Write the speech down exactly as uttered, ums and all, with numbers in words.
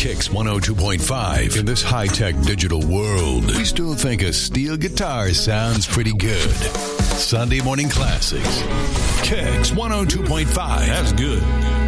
Kicks one oh two point five. In this high-tech digital world, we still think a steel guitar sounds pretty good. Sunday Morning Classics. Kicks one oh two point five. That's good.